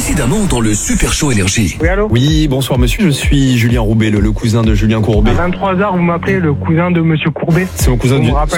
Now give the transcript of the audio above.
Précédemment dans le Super Show Énergie. Oui, allô? Oui, bonsoir monsieur, je suis Julien Roubaix, le cousin de Julien Courbet. À 23h, vous m'appelez le cousin de Monsieur Courbet. C'est mon cousin Vous du... me rappelez